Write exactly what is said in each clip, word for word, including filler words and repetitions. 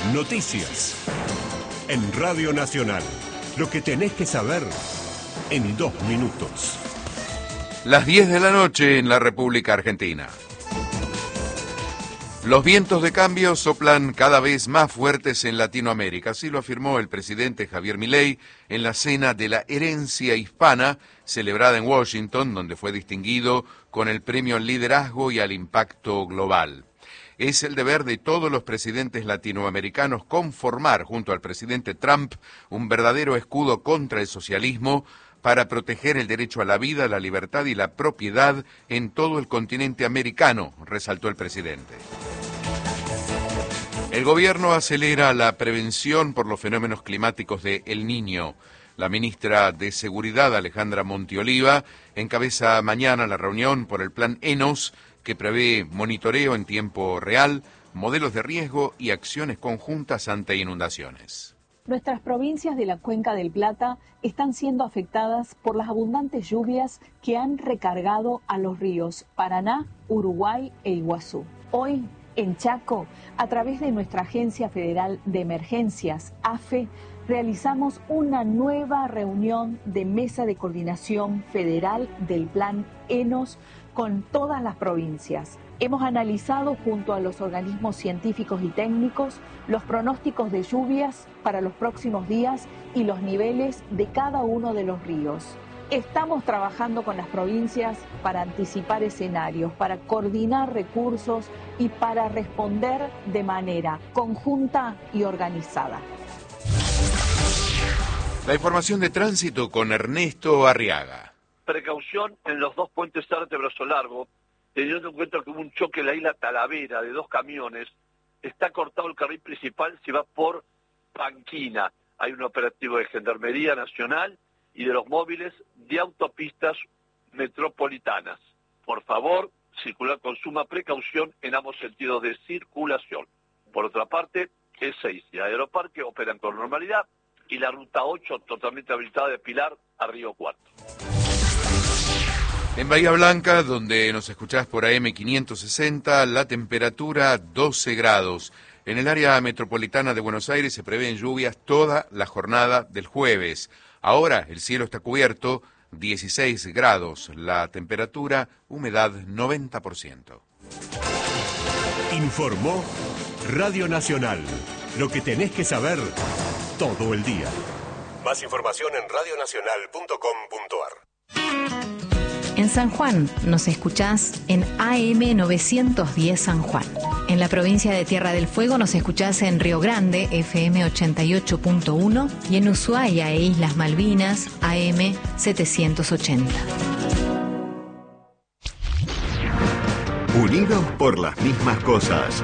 Noticias. En Radio Nacional. Lo que tenés que saber en dos minutos. Las diez de la noche en la República Argentina. Los vientos de cambio soplan cada vez más fuertes en Latinoamérica. Así lo afirmó el presidente Javier Milei en la cena de la herencia hispana celebrada en Washington, donde fue distinguido con el premio al liderazgo y al impacto global. Es el deber de todos los presidentes latinoamericanos conformar, junto al presidente Trump, un verdadero escudo contra el socialismo para proteger el derecho a la vida, la libertad y la propiedad en todo el continente americano, resaltó el presidente. El gobierno acelera la prevención por los fenómenos climáticos de El Niño. La ministra de Seguridad, Alejandra Montioliva, encabeza mañana la reunión por el plan ENOS, que prevé monitoreo en tiempo real, modelos de riesgo y acciones conjuntas ante inundaciones. Nuestras provincias de la Cuenca del Plata están siendo afectadas por las abundantes lluvias que han recargado a los ríos Paraná, Uruguay e Iguazú. Hoy, en Chaco, a través de nuestra Agencia Federal de Emergencias, AFE, realizamos una nueva reunión de Mesa de Coordinación Federal del Plan ENOS con todas las provincias. Hemos analizado junto a los organismos científicos y técnicos los pronósticos de lluvias para los próximos días y los niveles de cada uno de los ríos. Estamos trabajando con las provincias para anticipar escenarios, para coordinar recursos y para responder de manera conjunta y organizada. La información de tránsito con Ernesto Arriaga. Precaución en los dos puentes Arte Brazo Largo, teniendo en cuenta que hubo un choque en la isla Talavera de dos camiones. Está cortado el carril principal si va por Panquina. Hay un operativo de Gendarmería Nacional y de los móviles de autopistas metropolitanas. Por favor, circular con suma precaución en ambos sentidos de circulación. Por otra parte, E seis y Aeroparque operan con normalidad y la ruta ocho totalmente habilitada de Pilar a Río Cuarto. En Bahía Blanca, donde nos escuchás por A M quinientos sesenta, la temperatura doce grados. En el área metropolitana de Buenos Aires se prevén lluvias toda la jornada del jueves. Ahora el cielo está cubierto, dieciséis grados. La temperatura, humedad noventa por ciento. Informó Radio Nacional. Lo que tenés que saber todo el día. Más información en radio nacional punto com punto a r. En San Juan nos escuchás en A M novecientos diez San Juan. En la provincia de Tierra del Fuego nos escuchás en Río Grande, F M ochenta y ocho punto uno, y en Ushuaia e Islas Malvinas, A M setecientos ochenta. Unidos por las mismas cosas.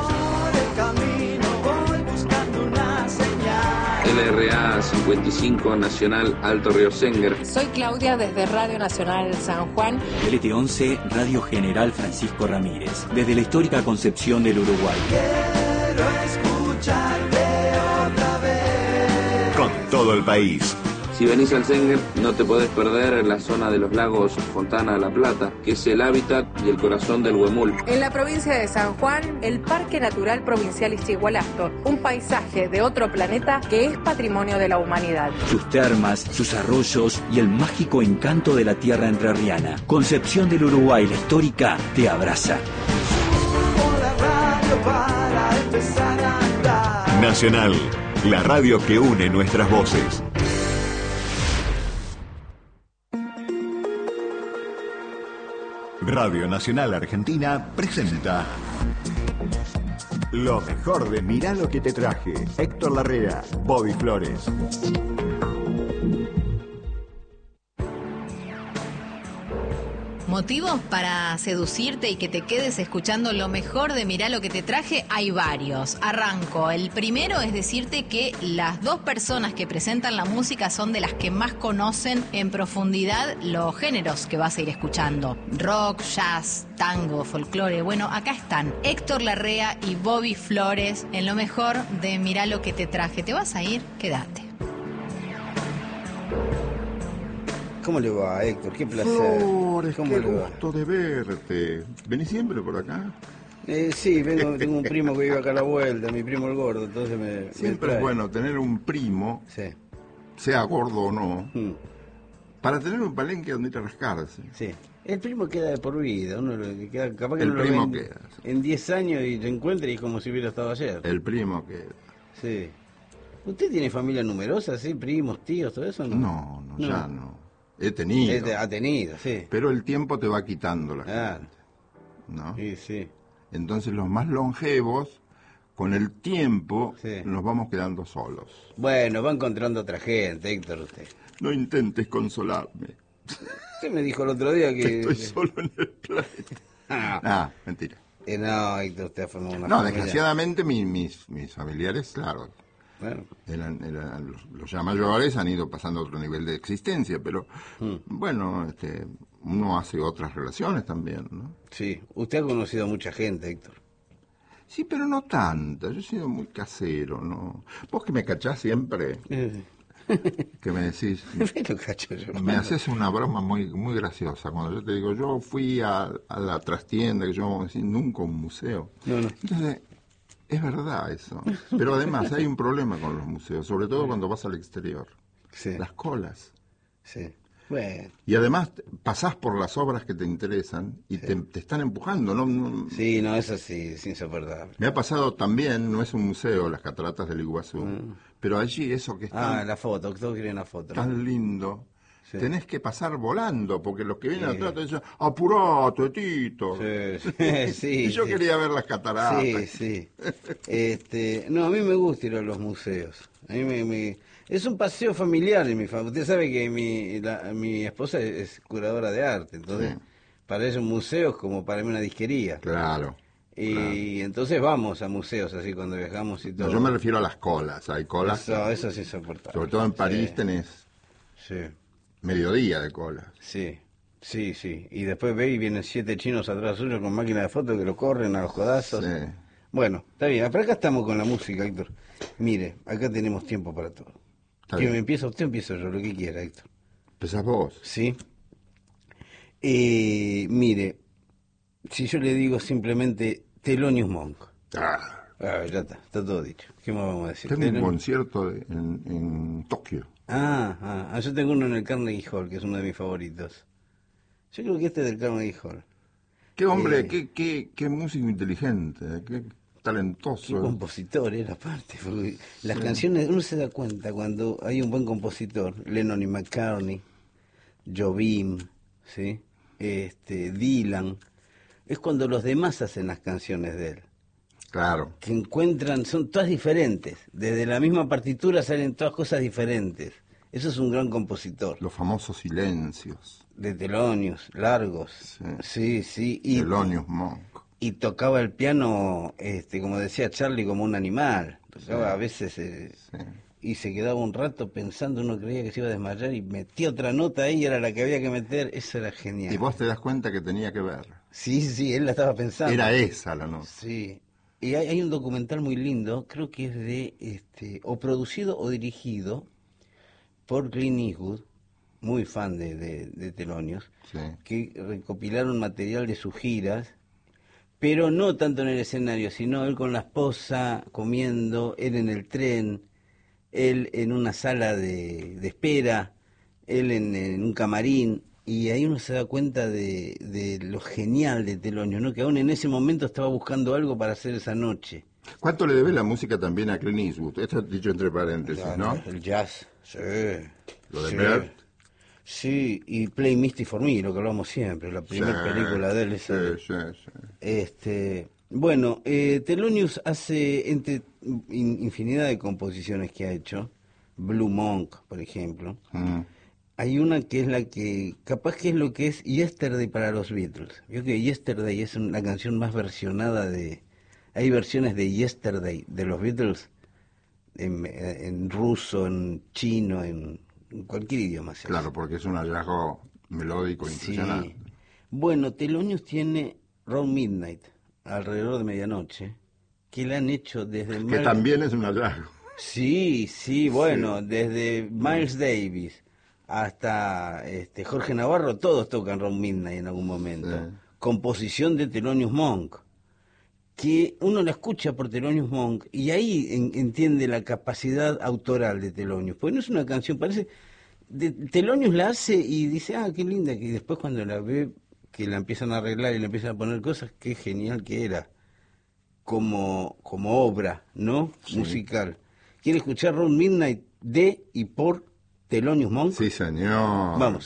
L R A cincuenta y cinco Nacional Alto Río Senger. Soy Claudia desde Radio Nacional San Juan. L T once Radio General Francisco Ramírez, desde la histórica Concepción del Uruguay. Quiero escucharte otra vez. Con todo el país. Si venís al Senger, no te podés perder la zona de los lagos Fontana de la Plata, que es el hábitat y el corazón del Huemul. En la provincia de San Juan, el Parque Natural Provincial Ischigualasto, un paisaje de otro planeta que es patrimonio de la humanidad. Sus termas, sus arroyos y el mágico encanto de la tierra entrerriana. Concepción del Uruguay, la histórica, te abraza. Nacional, la radio que une nuestras voces. Radio Nacional Argentina presenta lo mejor de Mirá lo que te traje. Héctor Larrea, Bobby Flores. ¿Motivos para seducirte y que te quedes escuchando lo mejor de Mirá lo que te traje? Hay varios. Arranco. El primero es decirte que las dos personas que presentan la música son de las que más conocen en profundidad los géneros que vas a ir escuchando. Rock, jazz, tango, folclore. Bueno, acá están Héctor Larrea y Bobby Flores en lo mejor de Mirá lo que te traje. ¿Te vas a ir? Quédate. ¿Cómo le va, Héctor? Qué placer. Flores, ¿Cómo qué le va? gusto de verte. ¿Venís siempre por acá? Eh, sí, vengo, tengo un primo que vive acá a la vuelta, mi primo el gordo, entonces me... Siempre me es bueno tener un primo, sí. sea gordo o no, mm. para tener un palenque donde ir a rascarse. Sí. El primo queda de por vida, uno lo que queda, capaz que el no lo primo ven queda. Sí. En diez años y te encuentra y es como si hubiera estado ayer. El primo queda. Sí. ¿Usted tiene familia numerosa, sí? Primos, tíos, todo eso? No, no, no, no. ya no. He tenido. Este, ha tenido, sí. Pero el tiempo te va quitando la ah. gente, ¿no? Sí, sí. Entonces los más longevos, con el tiempo, sí. nos vamos quedando solos. Bueno, va encontrando otra gente, Héctor, usted. No intentes consolarme. Usted me dijo el otro día que... Estoy solo en el planeta. Ah, ah mentira. Eh, no, Héctor, usted ha formado una No, familia. desgraciadamente mi, mis, mis familiares, claro, bueno. eran, eran los, los ya mayores, han ido pasando a otro nivel de existencia, pero mm. bueno, este, uno hace otras relaciones también, ¿no? Sí, usted ha conocido a mucha gente, Héctor. Sí, pero no tanta, yo he sido muy casero, ¿no? Vos que me cachás siempre, que me decís, me, cacho yo, me haces una broma muy muy graciosa, cuando yo te digo, yo fui a, a la trastienda, que yo vamos a decir, nunca un museo. No, no. Entonces, es verdad eso, pero además hay un problema con los museos, sobre todo cuando vas al exterior. Sí. Las colas. Sí. Bueno. Y además pasás por las obras que te interesan y sí. te, te están empujando, ¿no? no sí, no, eso sí, es insoportable. Me ha pasado también, no es un museo, las cataratas del Iguazú, mm. pero allí eso que está... Ah, la foto, que todos quieren la foto. Tan lindo. Sí. Tenés que pasar volando, porque los que vienen sí. atrás te dicen, apurate, Tito. Sí, sí, sí, y yo sí. quería ver las cataratas. Sí, sí. este, no, a mí me gusta ir a los museos. A mí me... me... Es un paseo familiar en mi familia. Usted sabe que mi, la, mi esposa es curadora de arte, entonces sí. para ella un museo es como para mí una disquería. Claro. Y claro. entonces vamos a museos así cuando viajamos y todo. No, yo me refiero a las colas, hay colas. Eso, eso sí es soportable. Sobre todo en París sí. tenés sí. mediodía de colas. Sí, sí, sí. Y después ve y vienen siete chinos atrás suyo con máquina de fotos que lo corren a los codazos. Sí. Bueno, está bien. Pero acá estamos con la música, Héctor. Mire, acá tenemos tiempo para todo. ¿Que me empieza usted o empiezo yo? Lo que quiera, Héctor. ¿Empezás vos? Sí. Eh, mire, si yo le digo simplemente Thelonious Monk. Ah. ah. Ya está, está todo dicho. ¿Qué más vamos a decir? Tengo un concierto de, en, en Tokio. Ah, ah, yo tengo uno en el Carnegie Hall, que es uno de mis favoritos. Yo creo que este es del Carnegie Hall. Qué hombre, eh, qué, qué, qué músico inteligente, qué talentoso. Qué compositor era, aparte. Porque las sí. canciones, uno se da cuenta cuando hay un buen compositor, Lennon y McCartney, Jobim, ¿sí? este, Dylan, es cuando los demás hacen las canciones de él. Claro. Que encuentran, son todas diferentes. Desde la misma partitura salen todas cosas diferentes. Eso es un gran compositor. Los famosos silencios. De Thelonious, largos. Sí, sí. sí. Y, Thelonious Monk. Y tocaba el piano, este, como decía Charlie, como un animal. Tocaba sí. a veces eh, sí. y se quedaba un rato pensando, uno creía que se iba a desmayar y metía otra nota ahí, era la que había que meter, eso era genial. Y vos te das cuenta que tenía que ver. Sí, sí, él la estaba pensando. Era esa la nota. Sí. Y hay, hay un documental muy lindo, creo que es de, este, o producido o dirigido por Clint Eastwood, muy fan de, de, de Thelonious, sí. que recopilaron material de sus giras, pero no tanto en el escenario, sino él con la esposa comiendo, él en el tren, él en una sala de, de espera, él en, en un camarín, y ahí uno se da cuenta de, de lo genial de Thelonious, ¿no? Que aún en ese momento estaba buscando algo para hacer esa noche. ¿Cuánto le debe la música también a Clint Eastwood? Esto dicho entre paréntesis, ya, ¿no? El jazz, sí. Lo de sí. Bird. Sí, y Play Misty for Me, lo que hablamos siempre, la primera sí, película de él. Esa, sí, sí, sí. Este, bueno, eh, Thelonious hace entre in, infinidad de composiciones que ha hecho. Blue Monk, por ejemplo. Mm. Hay una que es la que, capaz que es lo que es Yesterday para los Beatles. Yo creo que Yesterday es la canción más versionada de... Hay versiones de Yesterday de los Beatles en, en ruso, en chino, en... en cualquier idioma. Claro, hace. Porque es un hallazgo melódico impresionante. Sí. Bueno, Thelonious tiene Round Midnight, alrededor de medianoche, que la han hecho desde... Que Miles... también es un hallazgo. Sí, sí, bueno, sí. Desde Miles Davis hasta este, Jorge Navarro, todos tocan Round Midnight en algún momento. Sí. Composición de Thelonious Monk. que uno la escucha por Thelonious Monk y ahí en, entiende la capacidad autoral de Thelonious, porque no es una canción, parece, de, Thelonious la hace y dice, ah, qué linda, que después cuando la ve, que la empiezan a arreglar y le empiezan a poner cosas, qué genial que era, como, como obra, ¿no? Sí. Musical. ¿Quiere escuchar Round Midnight de y por Thelonious Monk? Sí, señor. Vamos.